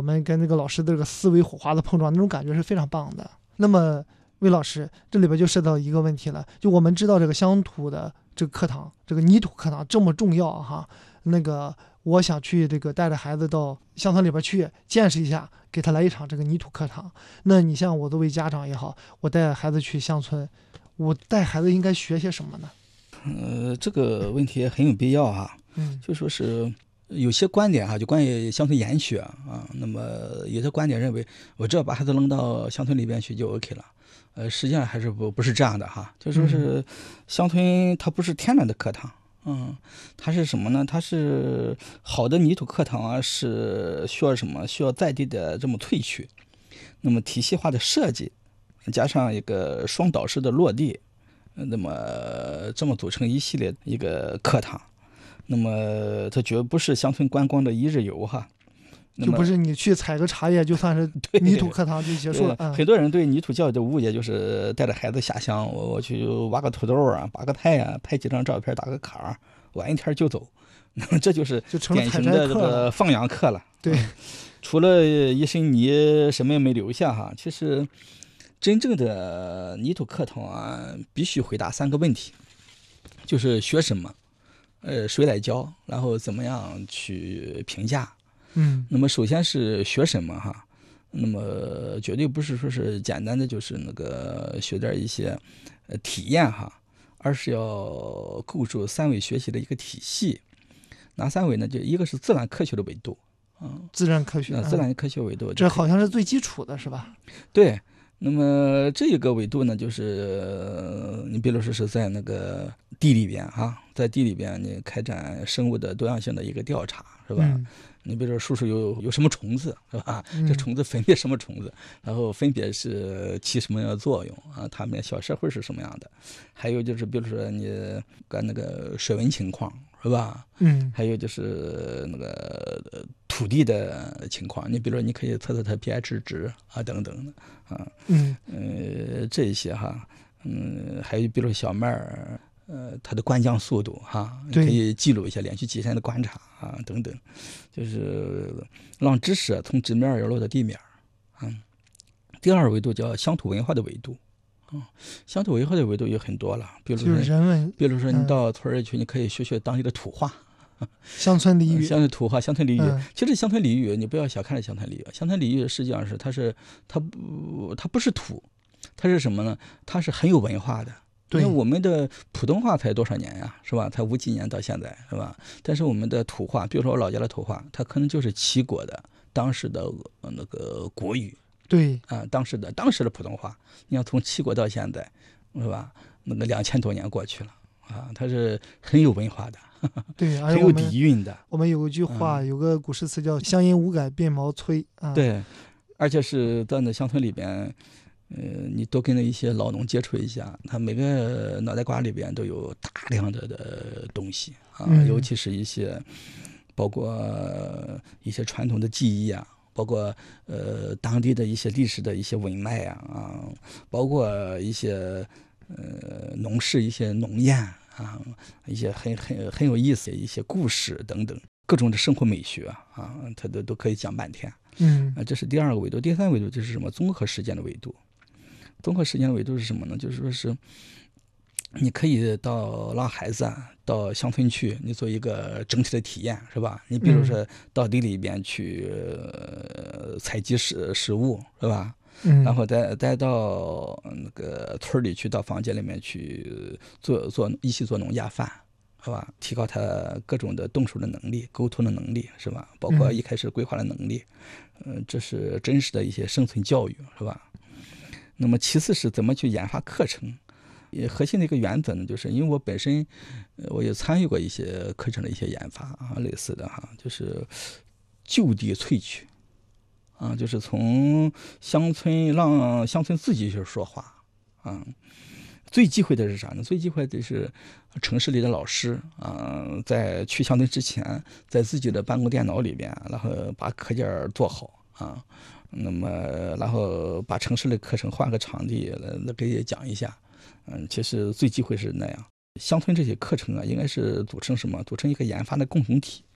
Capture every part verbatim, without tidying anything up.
们跟这个老师的这个思维火花的碰撞，那种感觉是非常棒的。那么魏老师，这里边就涉及到一个问题了，就我们知道这个乡土的这个课堂，这个泥土课堂这么重要哈，那个我想去这个带着孩子到乡村里边去见识一下，给他来一场这个泥土课堂。那你像我作为家长也好，我带孩子去乡村，我带孩子应该学些什么呢？ 呃，这个问题很有必要哈。 嗯， 就说是有些观点哈，就关于乡村研学啊，那么有些观点认为，我只要把孩子扔到乡村里边去就 OK 了。呃，实际上还是不不是这样的哈。就说是乡村它不是天然的课堂，嗯，它是什么呢？它是好的泥土课堂啊，是需要什么？需要在地的这么萃取，那么体系化的设计，加上一个双导师的落地。那么这么组成一系列一个课堂，那么它绝不是乡村观光的一日游哈， 就不是你去采个茶叶就算是泥土课堂就结束了。嗯、 很多人对泥土教育的误解就是带着孩子下乡，我我去挖个土豆啊，拔个菜啊，拍几张照片，打个卡儿，玩一天就走，那么这就是典型的这个放羊课了。 对、 嗯，除了一身泥什么也没留下哈，其实。真正的泥土课堂啊，必须回答三个问题，就是学什么，呃，谁来教，然后怎么样去评价。 嗯， 那么首先是学什么哈，那么绝对不是说是简单的就是那个学点一些呃体验哈，而是要构筑三维学习的一个体系。哪三维呢？就一个是自然科学的维度，嗯， 自然科学， 呃、自然科学维度， 这好像是最基础的，是吧？ 对。那么这一个维度呢，就是你比如说是在那个地里边哈，在地里边你开展生物的多样性的一个调查，是吧？嗯、你比如说叔叔有有什么虫子，是吧？嗯、这虫子分别什么虫子，然后分别是起什么样的作用啊？它们小社会是什么样的？还有就是比如说你干那个水文情况，是吧？ 嗯， 还有就是那个土地的情况，你比如说你可以测测它 pH 值啊等等的啊， 嗯呃这一些哈，嗯，还有比如小麦儿，呃它的灌浆速度哈，可以记录一下连续几天的观察啊等等，就是让知识从纸面要落到地面啊。第二维度叫乡土文化的维度。嗯，乡土文化的维度有很多了，比如说人文， 比如说你到村里去，嗯、你可以学学当地的土话， 乡村俚语， 乡村土话、乡村俚语。 嗯、 其实乡村俚语，你不要小看这乡村俚语，乡村俚语实际上是它是它不它不是土，它是什么呢？它是很有文化的。 对， 因为我们的普通话才多少年呀，是吧？才五几年到现在，是吧？但是我们的土话，比如说我老家的土话，它可能就是齐国的当时的那个国语。 对啊，当时的当时的普通话，你要从齐国到现在，是吧？那个两千多年过去了啊，它是很有文化的， 对， 很有底蕴的。 我们有一句话，嗯、有个古诗词叫“乡音无改鬓毛衰”啊。 对，而且是在那乡村里边，呃，你多跟那一些老农接触一下，他每个脑袋瓜里边都有大量的的东西啊， 嗯、 尤其是一些包括一些传统的技艺啊。包括呃当地的一些历史的一些文脉啊啊，包括一些呃农事一些农谚啊，一些很很很有意思的一些故事等等，各种的生活美学啊，它都都可以讲半天。 嗯， 啊，这是第二个维度。第三个维度就是什么？综合实践的维度。综合实践的维度是什么呢？就是说是。你可以到让孩子啊到乡村去，你做一个整体的体验，是吧？你比如说到地里边去、呃、采集食食物，是吧？ 嗯， 然后再再到那个村里去，到房间里面去做做一起做农家饭，是吧？提高他各种的动手的能力、沟通的能力，是吧？包括一开始规划的能力，嗯、呃，这是真实的一些生存教育，是吧？那么其次是怎么去研发课程。也核心的一个原则呢，就是因为我本身，我也参与过一些课程的一些研发啊，类似的哈，就是就地萃取，啊，就是从乡村让乡村自己去说话啊。最忌讳的是啥呢？最忌讳的是城市里的老师啊，在去乡村之前，在自己的办公电脑里边，然后把课件做好啊，那么然后把城市的课程换个场地来来给讲一下。嗯，其实最忌讳是那样。乡村这些课程啊，应该是组成什么？组成一个研发的共同体，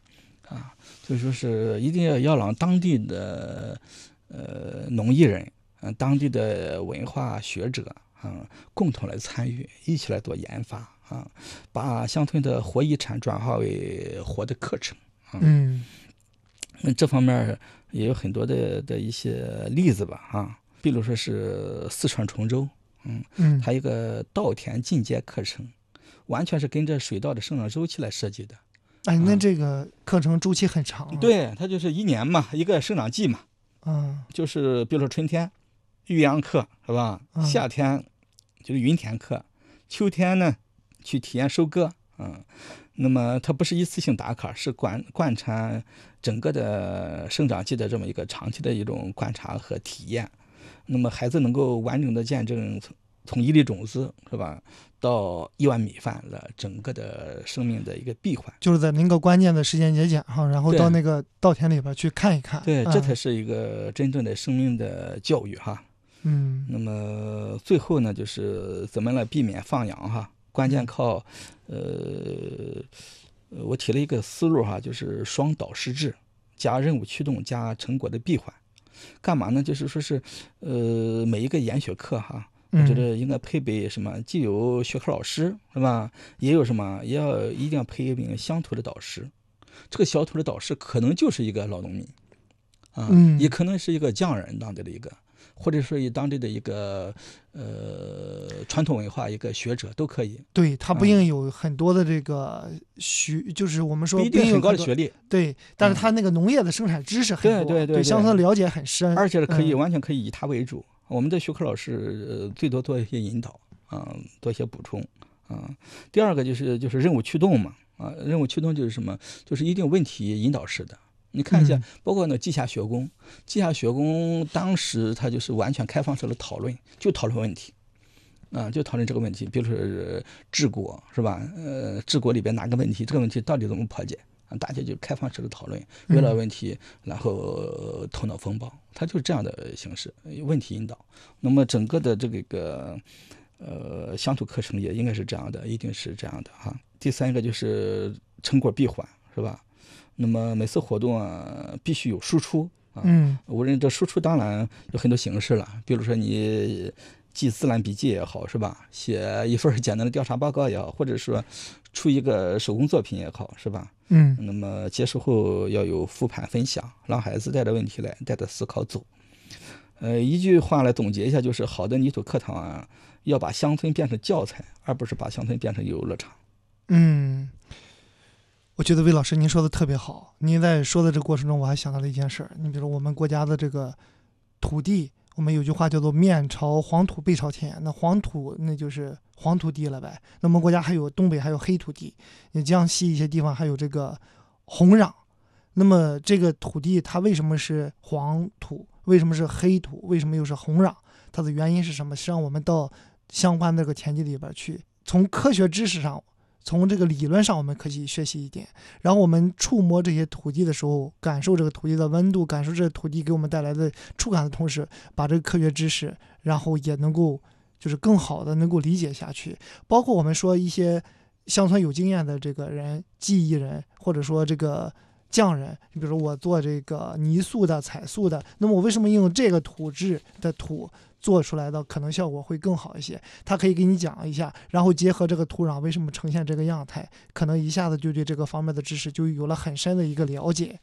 啊，所以说是一定要要让当地的呃农艺人，嗯、呃，当地的文化学者啊、呃，共同来参与，一起来做研发啊，把乡村的活遗产转化为活的课程啊。 嗯， 这方面也有很多的的一些例子吧啊，比如说是四川崇州，嗯嗯，它一个稻田进阶课程，完全是跟着水稻的生长周期来设计的。 哎，那这个课程周期很长、啊嗯。对，它就是一年嘛，一个生长季嘛。 嗯， 就是比如说春天育秧课是吧？ 嗯、 夏天就是耘田课，秋天呢去体验收割。嗯，那么它不是一次性打卡，是贯贯穿整个的生长季的这么一个长期的一种观察和体验。那么孩子能够完整的见证从从一粒种子是吧，到一碗米饭的整个的生命的一个闭环， 就是在那个关键的时间节点哈，然后到那个稻田里边去看一看。 对， 嗯、 这才是一个真正的生命的教育哈。 嗯， 那么最后呢，就是怎么来避免放养哈？关键靠，呃，我提了一个思路哈，就是双导师制，加任务驱动，加成果的闭环。干嘛呢？就是说是，呃，每一个研学课哈，我觉得应该配备什么？既有学科老师是吧？也有什么？也要一定要配一名乡土的导师。这个乡土的导师可能就是一个老农民，啊， 嗯、 也可能是一个匠人当地的一个。或者说以当地的一个呃传统文化一个学者都可以， 对他不一定有很多的这个学，嗯、就是我们说不一定很高的学历， 对，但是他那个农业的生产知识很多， 对对 对, 对乡村了解很深， 而且可以、 嗯、 完全可以以他为主。我们的学科老师、呃、最多做一些引导啊、呃，做一些补充啊。第二个就是就是任务驱动嘛啊，任务驱动就是什么？就是一定问题引导式的。你看一下，包括那稷下学宫，稷下学宫当时他就是完全开放式的讨论，就讨论问题，啊，就讨论这个问题，比如说治国是吧？呃，治国里边哪个问题，这个问题到底怎么破解啊？大家就开放式的讨论，围绕问题，然后头脑风暴，它就是这样的形式，问题引导。那么整个的这个个呃乡土课程也应该是这样的，一定是这样的哈。第三个就是成果闭环，是吧？那么每次活动啊，必须有输出啊。 嗯， 我认为这输出当然有很多形式了，比如说你记自然笔记也好，是吧？写一份简单的调查报告也好，或者说出一个手工作品也好，是吧？ 嗯。 那么结束后要有复盘分享，让孩子带着问题来，带着思考走。呃，一句话来总结一下，就是好的泥土课堂啊，要把乡村变成教材，而不是把乡村变成游乐场。 嗯。我觉得魏老师您说的特别好，您在说的这个过程中，我还想到了一件事儿。你比如我们国家的这个土地，我们有句话叫做面朝黄土背朝天，那黄土那就是黄土地了呗。那我们国家还有东北还有黑土地，你江西一些地方还有这个红壤。那么这个土地它为什么是黄土，为什么是黑土，为什么又是红壤，它的原因是什么？实际上我们到相关的这个田地里边去，从科学知识上，从这个理论上我们可以学习一点，然后我们触摸这些土地的时候，感受这个土地的温度，感受这个土地给我们带来的触感的同时，把这个科学知识然后也能够就是更好的能够理解下去。包括我们说一些乡村有经验的这个人，技艺人，或者说这个匠人，比如说我做这个泥塑的、彩塑的，那么我为什么用这个土质的土做出来的可能效果会更好一些？他可以给你讲一下，然后结合这个土壤为什么呈现这个样态，可能一下子就对这个方面的知识就有了很深的一个了解。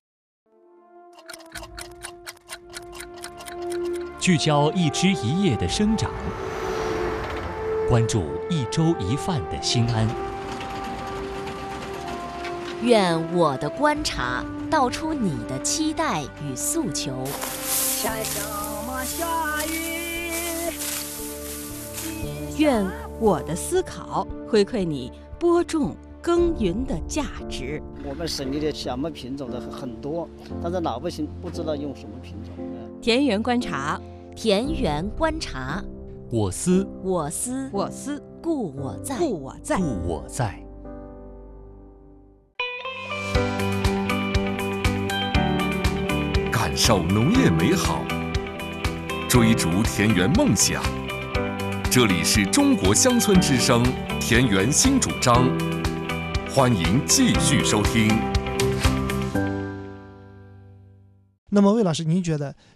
聚焦一枝一叶的生长，关注一粥一饭的心安。 愿我的观察道出你的期待与诉求。 下什么下雨？ 愿我的思考回馈你播种耕耘的价值。 我们省里的小麦品种的很多，但是老百姓不知道用什么品种。 田园观察， 田园观察， 我思我思我思故我在， 故我在， 故我在。 感受农业美好，追逐田园梦想。这里是中国乡村之声田园新主张，欢迎继续收听。 那么魏老师，您觉得